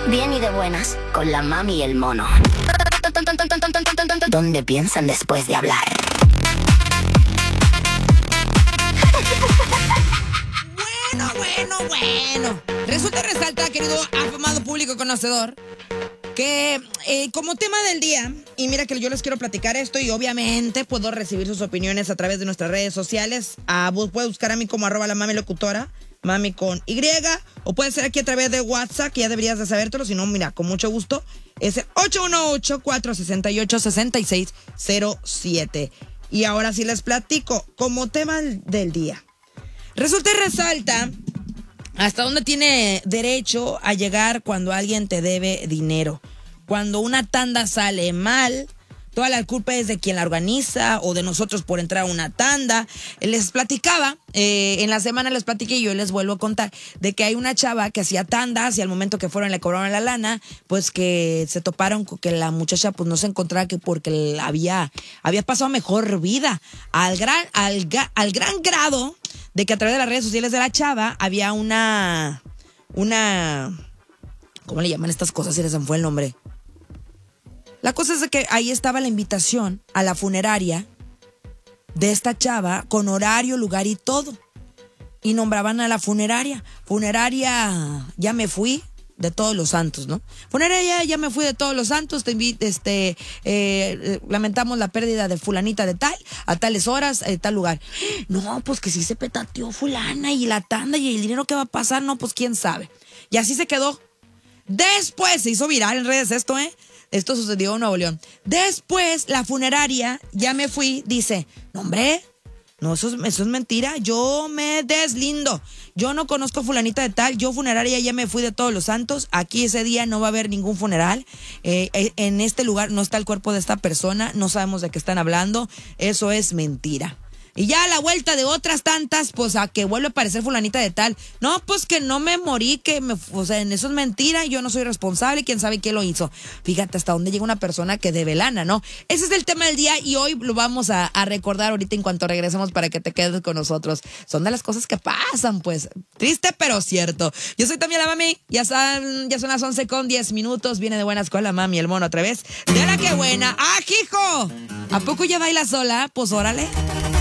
Bien y de buenas, con la mami y el mono. ¿Dónde piensan después de hablar? Bueno. Resulta y resalta, querido afamado público conocedor, que como tema del día, y mira que yo les quiero platicar esto y obviamente puedo recibir sus opiniones a través de nuestras redes sociales. Puede buscar a mí como @lamamilocutora, mami con Y, o puede ser aquí a través de WhatsApp, que ya deberías de sabértelo, si no, mira, con mucho gusto, es el 818-468-6607. Y ahora sí les platico, como tema del día. Resulta y resalta hasta dónde tiene derecho a llegar cuando alguien te debe dinero. Cuando una tanda sale mal, toda la culpa es de quien la organiza o de nosotros por entrar a una tanda. Les platicaba, en la semana les platiqué y yo les vuelvo a contar de que hay una chava que hacía tandas y al momento que fueron le cobraron la lana, pues que se toparon con que la muchacha pues no se encontraba, que porque había pasado mejor vida. Al gran grado de que a través de las redes sociales de la chava había una ¿cómo le llaman estas cosas? Si les fue el nombre. La cosa es de que ahí estaba la invitación a la funeraria de esta chava con horario, lugar y todo. Y nombraban a la funeraria. Funeraria, ya me fui de Todos los Santos, ¿no? Funeraria, ya me fui de Todos los Santos. Lamentamos la pérdida de fulanita de tal, a tales horas, tal lugar. No, pues que sí se petateó fulana y la tanda y el dinero que va a pasar, no, pues quién sabe. Y así se quedó. Después se hizo viral en redes esto, Esto sucedió en Nuevo León. Después, la funeraria, ya me fui, dice, no, hombre, no, eso es mentira, yo me deslindo. Yo no conozco a fulanita de tal, yo funeraria ya me fui de Todos los Santos. Aquí ese día no va a haber ningún funeral. En este lugar no está el cuerpo de esta persona, no sabemos de qué están hablando. Eso es mentira. Y ya a la vuelta de otras tantas, pues a que vuelve a aparecer fulanita de tal. No, pues que no me morí, o sea, en eso es mentira, yo no soy responsable, quién sabe quién lo hizo. Fíjate hasta dónde llega una persona que debe lana, ¿no? Ese es el tema del día y hoy lo vamos a recordar ahorita en cuanto regresemos para que te quedes con nosotros. Son de las cosas que pasan, pues. Triste, pero cierto. Yo soy también la mami, ya son las 11:10. Viene de buena escuela, mami, el mono otra vez. De la que buena. ¡Ah, hijo! ¿A poco ya baila sola? Pues órale.